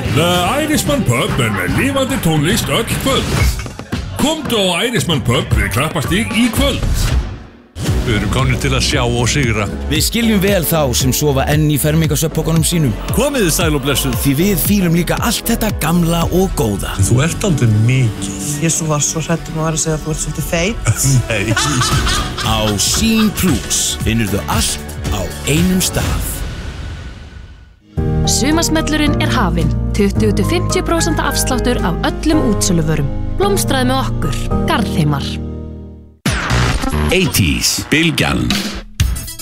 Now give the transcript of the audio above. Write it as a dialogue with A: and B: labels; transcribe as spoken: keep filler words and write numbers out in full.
A: The Irishman Pub er með lifandi tónlist öll kvöld. Komdu á Irishman Pub við Krappastíg í kvöld.
B: Við erum komnir til að sjá og sigra.
C: Við skiljum vel þá sem sofa enn í fermingasvefnpokunum sínum.
B: Komiði sæl og blessuð.
C: Því við fýlum líka allt þetta gamla og góða.
B: Þú ert aldrei mikið.
D: Ég var svo hrættum að vera að segja að þú ert svolítið feit.
B: Nei.
C: Á Scene Plus finnur þú allt á einum stað.
E: Sumarsmellurinn er hafinn. tuttugu til fimmtíu prósent afsláttur af öllum útsöluvörum. Blómstraði með okkur, Garðheimar.
F: eighties, Bylgjan.